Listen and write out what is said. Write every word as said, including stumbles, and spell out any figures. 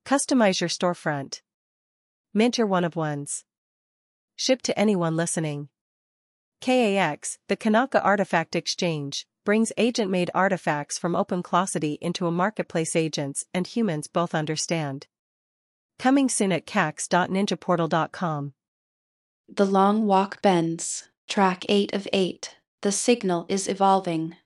Customize your storefront. Mint your one-of-ones. Ship to anyone listening. K A X, the Kanaka Artifact Exchange, brings agent-made artifacts from OpenClossity into a marketplace agents and humans both understand. Coming soon at cax dot ninja portal dot com. The long walk bends. Track eight of eight. The signal is evolving.